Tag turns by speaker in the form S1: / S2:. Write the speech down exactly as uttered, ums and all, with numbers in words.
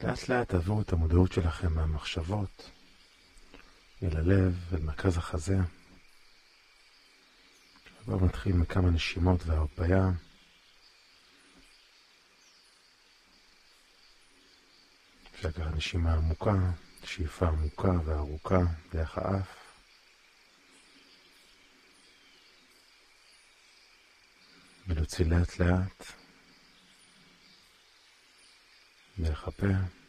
S1: לאט לאט תעבירו את המודעות שלכם מהמחשבות אל הלב, אל מרכז החזה. כבר נתחיל מכמה נשימות והרפיה. אפשר לקחת נשימה עמוקה, שאיפה עמוקה וארוכה דרך האף. ולהוציא לאט לאט דרך הפה.